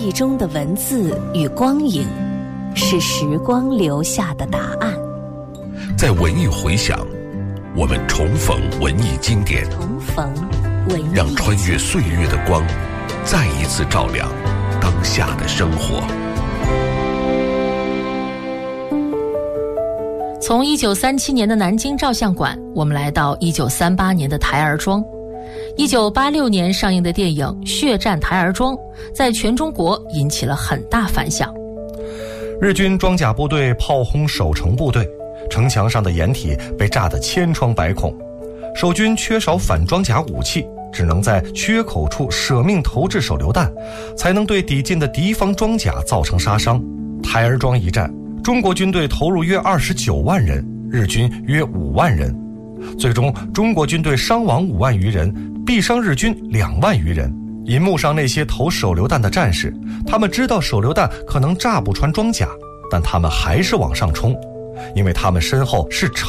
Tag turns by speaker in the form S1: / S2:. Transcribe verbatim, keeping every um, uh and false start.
S1: 忆中的文字与光影，是时光留下的答案。
S2: 在文艺回响，我们重逢文艺经典，
S1: 重逢文艺，
S2: 让穿越岁月的光再一次照亮当下的生活。
S3: 从一九三七年的南京照相馆，我们来到一九三八年的台儿庄。一九八六年上映的电影《血战台儿庄》在全中国引起了很大反响。
S4: 日军装甲部队炮轰守城部队，城墙上的掩体被炸得千疮百孔，守军缺少反装甲武器，只能在缺口处舍命投掷手榴弹，才能对抵近的敌方装甲造成杀伤。台儿庄一战，中国军队投入约二十九万人，日军约五万人，最终中国军队伤亡五万余人，毙伤日军两万余人。银幕上那些投手榴弹的战士，他们知道手榴弹可能炸不穿装甲，但他们还是往上冲，因为他们身后是城。